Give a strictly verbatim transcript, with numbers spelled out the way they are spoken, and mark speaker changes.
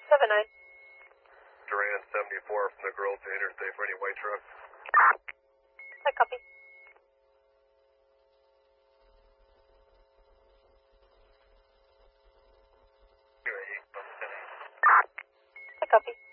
Speaker 1: seven nine.
Speaker 2: Duran seventy-four from the Grove to Interstate for any white truck.
Speaker 1: I copy. I copy.